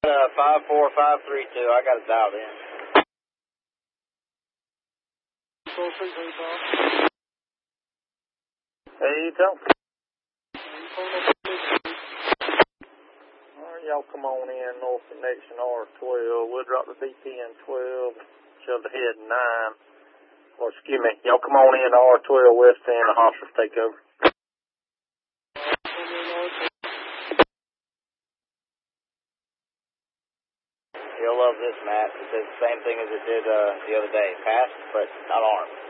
54532. I got it dialed in. Hey, Tom. Alright, y'all come on in, North Connection R12. We'll drop the DPN 12, shove the head 9. Or excuse me, y'all come on in R12 West End, the hospital take over. You'll love this, Matt. It says the same thing as it did the other day. Passed, but not armed.